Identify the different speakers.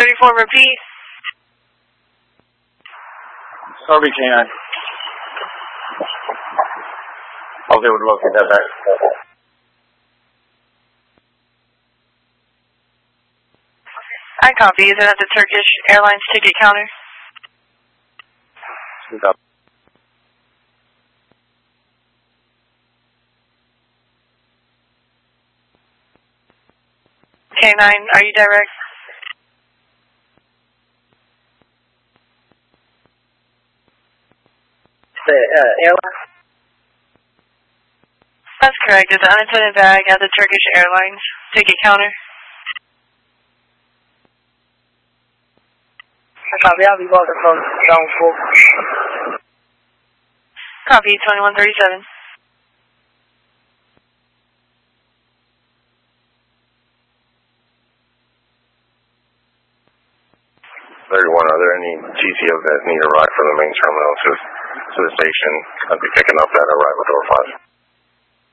Speaker 1: 34, repeat.
Speaker 2: Copy, K9. I'll be able to locate that back.
Speaker 1: I copy. Is it at the Turkish Airlines ticket counter?
Speaker 2: Stop.
Speaker 1: K9, are you direct?
Speaker 3: The airline?
Speaker 1: That's correct. It's an unattended bag at the Turkish Airlines ticket counter.
Speaker 3: I copy. I'll be walking from Zone 4.
Speaker 1: Copy, 2137.
Speaker 4: 31, are there any GTOs that need a ride from the main terminal to the station? I'll be picking up at arrival door 5.